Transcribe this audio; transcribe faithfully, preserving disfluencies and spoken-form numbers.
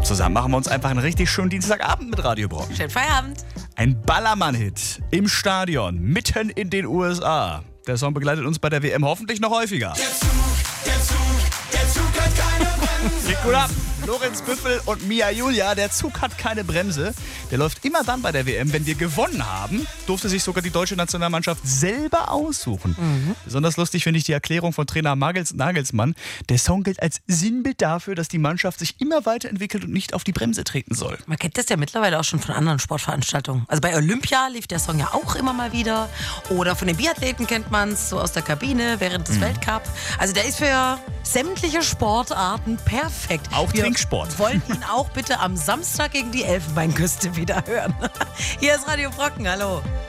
zusammen machen wir uns einfach einen richtig schönen Dienstagabend mit Radio Brocken. Schönen Feierabend. Ein Ballermann-Hit im Stadion, mitten in den U S A. Der Song begleitet uns bei der W M hoffentlich noch häufiger. Der Zug, der Zug, der Zug hat keine Bremse. Geht gut ab. Lorenz Büffel und Mia Julia, der Zug hat keine Bremse. Der läuft immer dann bei der W M, wenn wir gewonnen haben. Durfte sich sogar die deutsche Nationalmannschaft selber aussuchen. Mhm. Besonders lustig finde ich die Erklärung von Trainer Magels, Nagelsmann. Der Song gilt als Sinnbild dafür, dass die Mannschaft sich immer weiterentwickelt und nicht auf die Bremse treten soll. Man kennt das ja mittlerweile auch schon von anderen Sportveranstaltungen. Also bei Olympia lief der Song ja auch immer mal wieder. Oder von den Biathleten kennt man es, so aus der Kabine während des mhm. Weltcups. Also der ist für sämtliche Sportarten perfekt. Auch Wir Trinksport. wollten ihn auch bitte am Samstag gegen die Elfenbeinküste wieder hören. Hier ist Radio Brocken, hallo.